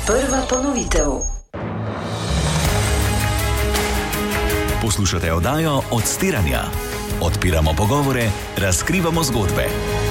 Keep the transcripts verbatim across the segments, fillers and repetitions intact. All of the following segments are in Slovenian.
Prva ponovitev. Poslušate oddajo Odstiranja. Odpiramo pogovore, razkrivamo zgodbe.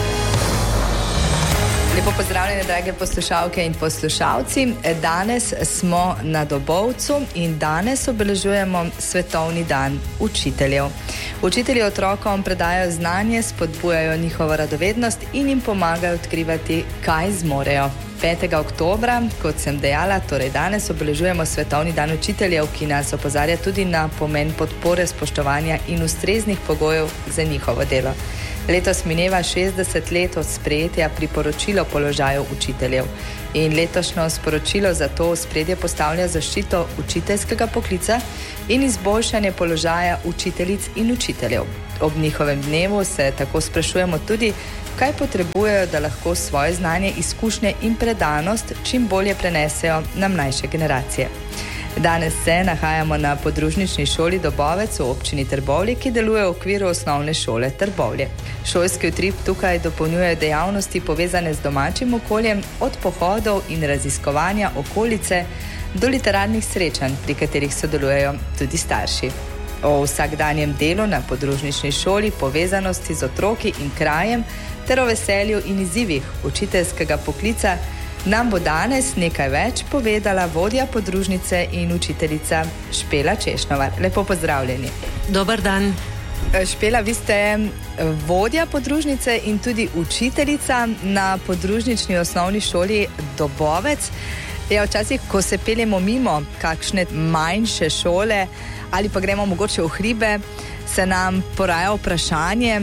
Lepo pozdravljene, drage poslušalke in poslušalci. Danes smo na Dobovcu in danes obeležujemo Svetovni dan učiteljev. Učitelji otrokom predajajo znanje, spodbujajo njihovo radovednost in jim pomagajo odkrivati, kaj zmorejo. petega oktobra, kot sem dejala, torej danes obeležujemo Svetovni dan učiteljev, ki nas opozarja tudi na pomen podpore, spoštovanja in ustreznih pogojev za njihovo delo. Letos mineva šestdeset let od sprejetja priporočila o položaju učiteljev in letošnjo sporočilo za to ospredje postavlja zaščito učiteljskega poklica in izboljšanje položaja učiteljic in učiteljev. Ob njihovem dnevu se tako sprašujemo tudi, kaj potrebujejo, da lahko svoje znanje, izkušnje in predanost čim bolje prenesejo na mlajše generacije. Danes se nahajamo na podružnični šoli Dobovec v občini Trbovlje, ki deluje v okviru osnovne šole Trbovlje. Šolski utrip tukaj dopolnjuje dejavnosti povezane z domačim okoljem, od pohodov in raziskovanja okolice do literarnih srečanj, pri katerih sodelujejo tudi starši. O vsakdanjem delu na podružnični šoli, povezanosti z otroki in krajem ter o veselju in izzivih učiteljskega poklica nam bo danes nekaj več povedala vodja podružnice in učiteljica Špela Češnovar. Lepo pozdravljeni. Dobar dan. Špela, vi ste vodja podružnice in tudi učiteljica na podružnični osnovni šoli Dobovec. Ja, včasih, ko se peljemo mimo kakšne manjše šole ali pa gremo mogoče v hribe, se nam poraja vprašanje,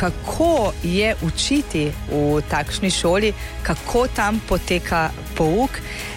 kako je učiti v takšni šoli, kako tam poteka pouk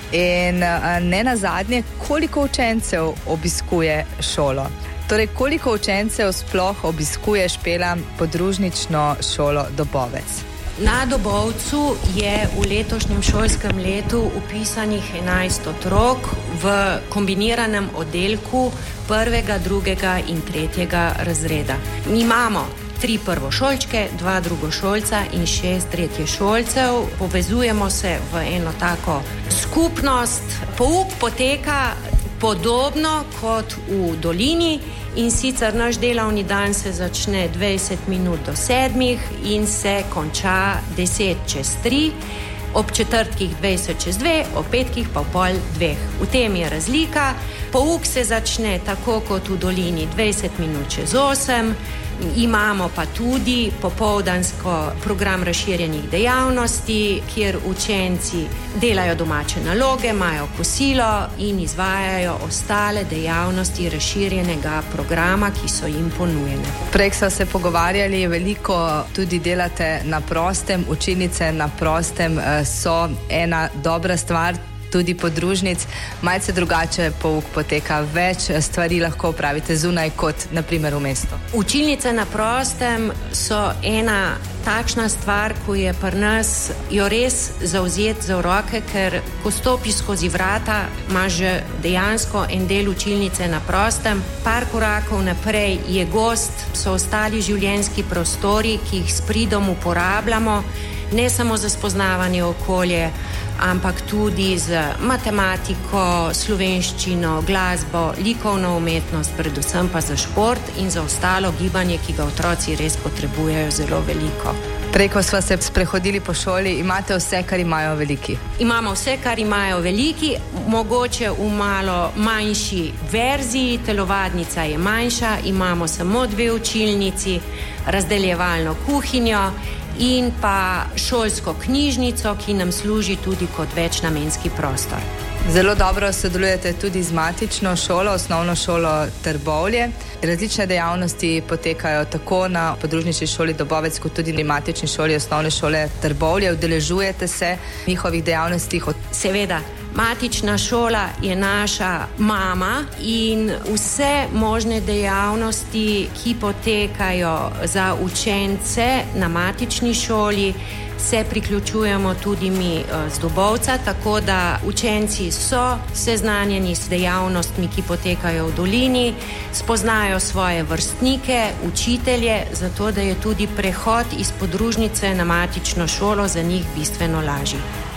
in ne nazadnje, koliko učencev obiskuje šolo. Torej, koliko učencev sploh obiskuje, Špela, podružnično šolo Dobovec? Na Dobovcu je v letošnjem šolskem letu upisanih enajst otrok v kombiniranem oddelku prvega, drugega in tretjega razreda. Mi imamo tri prvošolčke, dva drugošolca in šest tretješolcev. Povezujemo se v eno tako skupnost. Pouk poteka podobno kot v dolini. In sicer naš delovni dan se začne dvajset minut do sedmih in se konča deset čez tri, ob četrtkih dvajset čez dve, ob petkih pa pol dveh. V tem je razlika. Pouk se začne tako kot v dolini dvajset minut čez osem. Imamo pa tudi popoldansko program razširjenih dejavnosti, kjer učenci delajo domače naloge, imajo kosilo in izvajajo ostale dejavnosti razširjenega programa, ki so jim ponujene. Prej smo se pogovarjali, veliko tudi delate na prostem, učilnice na prostem so ena dobra stvar, tudi podružnic, malce drugače pouk poteka, več stvari lahko opravite zunaj kot na primer v mestu. Učilnice na prostem so ena takšna stvar, ko je pri nas jo res zavzeti za v roke, ker ko stopiš skozi vrata, imaš že dejansko en del učilnice na prostem, par korakov naprej je gost, so ostali življenjski prostori, ki jih s pridom uporabljamo, ne samo za spoznavanje okolje, ampak tudi z matematiko, slovenščino, glasbo, likovno umetnost, predvsem pa za šport in za ostalo gibanje, ki ga otroci res potrebujejo zelo veliko. Prej, ko sva se sprehodili po šoli, imate vse, kar imajo veliki? Imamo vse, kar imajo veliki, mogoče v malo manjši verziji, telovadnica je manjša, imamo samo dve učilnici, razdeljevalno kuhinjo in pa šolsko knjižnico, ki nam služi tudi kot večnamenski prostor. Zelo dobro sodelujete tudi z matično šolo, osnovno šolo Trbovlje. Različne dejavnosti potekajo tako na podružnični šoli Dobovec, kot tudi na matični šoli osnovne šole Trbovlje. Udeležujete se njihovih dejavnostih? Seveda. Matična šola je naša mama in vse možne dejavnosti, ki potekajo za učence na matični šoli, se priključujemo tudi mi z Dobovca, tako da učenci so seznanjeni s dejavnostmi, ki potekajo v dolini, spoznajo svoje vrstnike, učitelje, zato da je tudi prehod iz podružnice na matično šolo za njih bistveno lažji.